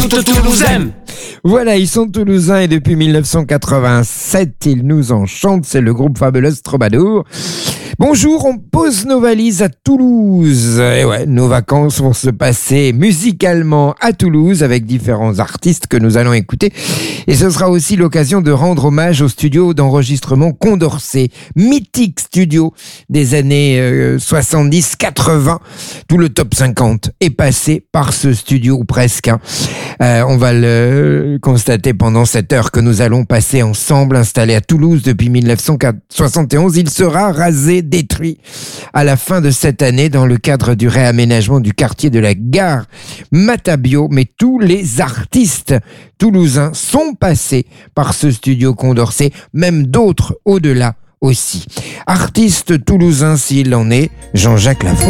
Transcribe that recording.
toutes toulousaines. Voilà, ils sont toulousains et depuis 1987, ils nous en chantent. C'est le groupe Fabuleuse Troubadour. Bonjour, on pose nos valises à Toulouse. Et ouais, nos vacances vont se passer musicalement à Toulouse avec différents artistes que nous allons écouter. Et ce sera aussi l'occasion de rendre hommage au studio d'enregistrement Condorcet, mythique studio des années 70-80. Tout le top 50 est passé par ce studio, ou presque. On va le constater pendant cette heure que nous allons passer ensemble, installé à Toulouse depuis 1971. Il sera rasé, détruit à la fin de cette année dans le cadre du réaménagement du quartier de la gare Matabio. Mais tous les artistes toulousains sont passés par ce studio Condorcet, même d'autres au-delà aussi. Artiste toulousain s'il en est, Jean-Jacques Lafont.